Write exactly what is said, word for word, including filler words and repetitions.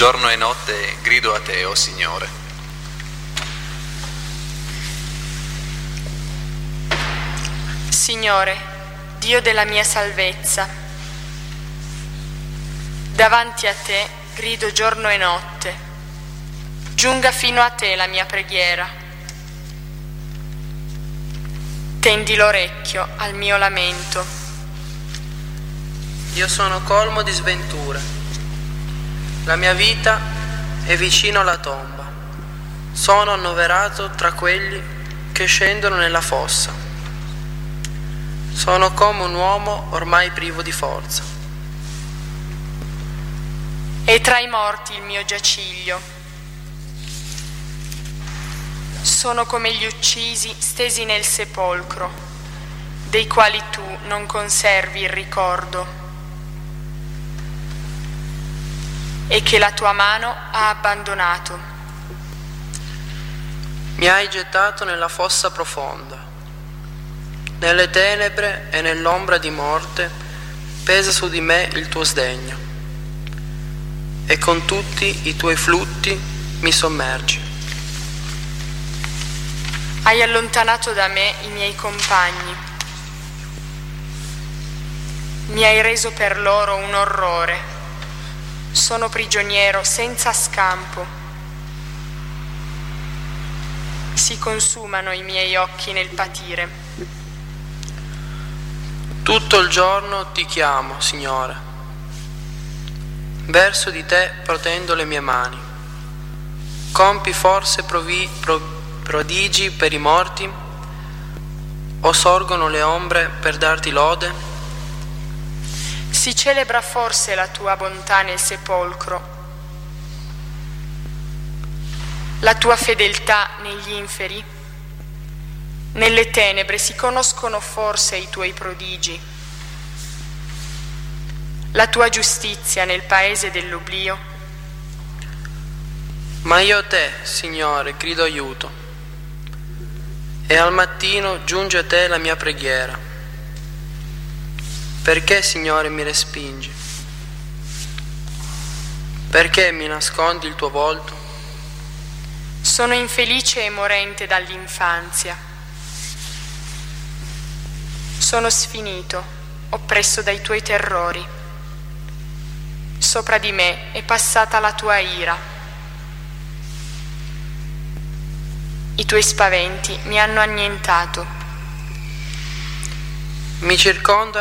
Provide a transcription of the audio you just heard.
Giorno e notte grido a te, o Signore. Signore, Dio della mia salvezza, davanti a te grido giorno e notte. Giunga fino a te la mia preghiera. Tendi l'orecchio al mio lamento. Io sono colmo di sventure. La mia vita è vicino alla tomba. Sono annoverato tra quelli che scendono nella fossa. Sono come un uomo ormai privo di forza. E tra i morti il mio giaciglio. Sono come gli uccisi stesi nel sepolcro, dei quali tu non conservi il ricordo, e che la tua mano ha abbandonato. Mi hai gettato nella fossa profonda. Nelle tenebre e nell'ombra di morte pesa su di me il tuo sdegno, e con tutti i tuoi flutti mi sommergi. Hai allontanato da me i miei compagni. Mi hai reso per loro un orrore. Sono prigioniero senza scampo. Si consumano i miei occhi nel patire. Tutto il giorno ti chiamo, Signore. Verso di te protendo le mie mani. Compi forse provi, pro, prodigi per i morti? O sorgono le ombre per darti lode? Si celebra forse la tua bontà nel sepolcro, la tua fedeltà negli inferi? Nelle tenebre si conoscono forse i tuoi prodigi, la tua giustizia nel paese dell'oblio? Ma io a te, Signore, grido aiuto, e al mattino giunge a te la mia preghiera. Perché, Signore, mi respingi? Perché mi nascondi il tuo volto? Sono infelice e morente dall'infanzia. Sono sfinito, oppresso dai tuoi terrori. Sopra di me è passata la tua ira. I tuoi spaventi mi hanno annientato. Mi circonda